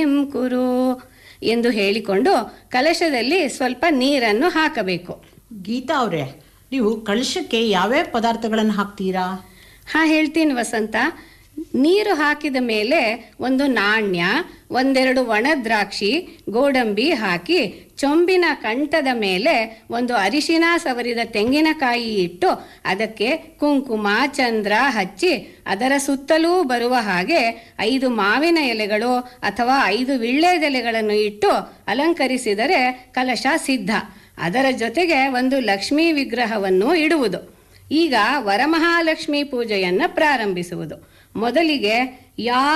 ಕುರು ಎಂದು ಹೇಳಿಕೊಂಡು ಕಲಶದಲ್ಲಿ ಸ್ವಲ್ಪ ನೀರನ್ನು ಹಾಕಬೇಕು. ಗೀತಾ ಅವರೇ, ನೀವು ಕಳಶಕ್ಕೆ ಯಾವ್ಯಾವ ಪದಾರ್ಥಗಳನ್ನು ಹಾಕ್ತೀರಾ? ಹೇಳ್ತೀನಿ ವಸಂತ. ನೀರು ಹಾಕಿದ ಮೇಲೆ ಒಂದು ನಾಣ್ಯ, ಒಂದೆರಡು ಒಣ ದ್ರಾಕ್ಷಿ, ಗೋಡಂಬಿ ಹಾಕಿ ಚೊಂಬಿನ ಕಂಠದ ಮೇಲೆ ಒಂದು ಅರಿಶಿನ ಸವರಿದ ತೆಂಗಿನಕಾಯಿ ಇಟ್ಟು ಅದಕ್ಕೆ ಕುಂಕುಮ ಚಂದ್ರ ಹಚ್ಚಿ ಅದರ ಸುತ್ತಲೂ ಬರುವ ಹಾಗೆ 5 ಮಾವಿನ ಎಲೆಗಳು ಅಥವಾ 5 ವಿಳ್ಳೆದೆಲೆಗಳನ್ನು ಇಟ್ಟು ಅಲಂಕರಿಸಿದರೆ ಕಲಶ ಸಿದ್ಧ. ಅದರ ಜೊತೆಗೆ ಒಂದು ಲಕ್ಷ್ಮೀ ವಿಗ್ರಹವನ್ನು ಇಡುವುದು. ಈಗ ವರಮಹಾಲಕ್ಷ್ಮಿ ಪೂಜೆಯನ್ನು ಪ್ರಾರಂಭಿಸುವುದು. ಮೊದಲಿಗೆ